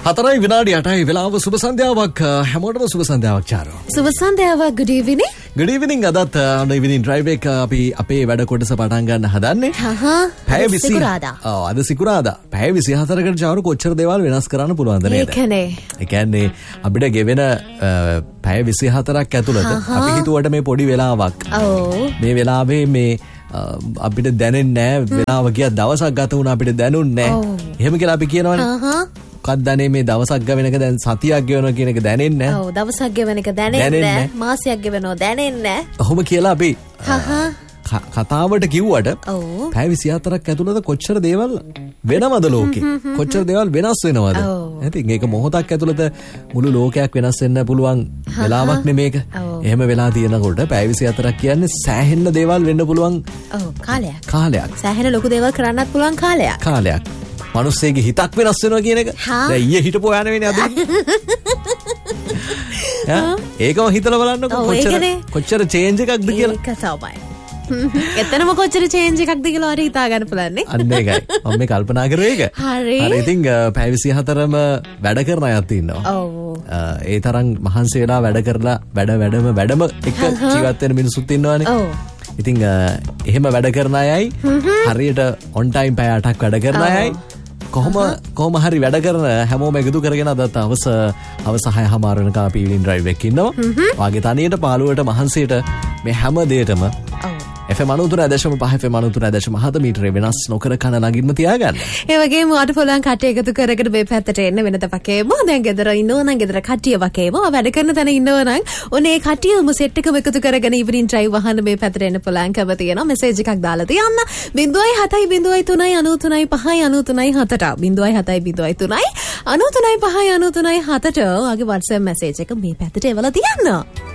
4 විනාඩි 8යි වෙලාව සුබ සන්ධ්‍යාවක් හැමෝටම සුබ සන්ධ්‍යාවක් චාරෝ. සුබ සන්ධ්‍යාවක්. good evening. good evening අදත් evening drive එක අපි අපේ වැඩ කොටස පටන් ගන්න හදන්නේ. පැය 20 සිකුරාදා. ඔව් අද සිකුරාදා. පැය 24කට චාරෝ කොච්චර දේවල් වෙනස් කරන්න පුළුවන්ද නේද? ඒකනේ. ඒ කියන්නේ අපිට ගෙවෙන පැය 24ක් ඇතුළත අපි හිතුවට මේ පොඩි වෙලාවක්. ඔව්. මේ වෙලාවේ මේ අපිට දැනෙන්නේ නැහැ වෙලාව ගියා දවසක් ගත වුණා අපිට දැනුන්නේ නැහැ. එහෙම කියලා අපි කියනවනේ. මොකක්ද දැනේ මේ දවසක් ගවෙන එක දැන් සතියක් ගෙවනවා කියන එක දැනෙන්නේ නැහැ. ඔව් දවසක් ගෙවන එක දැනෙන්නේ නැහැ. මාසයක් ගෙවනවා දැනෙන්නේ නැහැ. ඔහොම කියලා අපි කතාවට කිව්වට පැය 24ක් ඇතුළත කොච්චර දේවල් වෙනවද ලෝකේ? කොච්චර දේවල් වෙනස් වෙනවද? ඉතින් ඒක මොහොතක් ඇතුළත මුළු ලෝකයක් වෙනස් වෙන්න පුළුවන් වෙලාවක් නේ මේක. එහෙම වෙලා තියෙනකොට පැය 24ක් කියන්නේ සෑහෙන්න දේවල් වෙන්න පුළුවන් කාලයක්. සෑහෙන ලොකු දේවල් කරන්නත් පුළුවන් කාලයක්. මිනිස්සෙගේ හිතක් වෙනස් වෙනවා කියන එක. දැන් ඊයේ හිටපු යන වෙන්නේ අද. ඒකම හිතලා බලන්නකො කොච්චර චේන්ජ් එකක්ද කියලා. ඒක තමයි. එතනම කොච්චර චේන්ජ් එකක්ද කියලා හරි හිතා ගන්න පුළුවන් නේ. අන්න ඒකයි. මම මේ කල්පනා කරේ ඒක. හරි. ඉතින් පැය 24ම වැඩ කරන අයත් ඉන්නවා. ඔව්. ඒ තරම් මහන්සි වෙලා වැඩ කරලා වැඩම එක ජීවත් වෙන මිනිස්සුත් ඉන්නවානේ. ඔව්. ඉතින් එහෙම වැඩ කරන අයයි හරියට on time පැය 8ක් වැඩ කරන අයයි කොහොම හරි වැඩ කරන හැමෝම එකතු කරගෙන අදත් හවස 6:00 වෙනකම් අපි evening drive එකේ ඉන්නවා. වාගේ තනියට පාළුවට මහන්සියට මේ හැම දෙයකම FM 93.5 FM 93.7 මීටරේ වෙනස් නොකර කන ළඟින්ම තියාගන්න. ඒ වගේම වාට පුළුවන් කට්ටිය එකතු කරගෙන මේ පැත්තට එන්න වෙනත වකේම දැන් ගෙදර ඉන්නව නම් ගෙදර කට්ටිය වකේම වැඩ කරන තැන ඉන්නව නම් ඔනේ කට්ටියම සෙට් එකම එකතු කරගෙන evening drive වහන්න මේ පැත්තට එන්න පුළුවන්කම තියෙනවා. මෙසේජ් එකක් දාලා තියන්න 0.703.93.5.93.7 0.703.93.5.93.7 වගේ WhatsApp මෙසේජ් එක මේ පැත්තට එවලා තියන්න.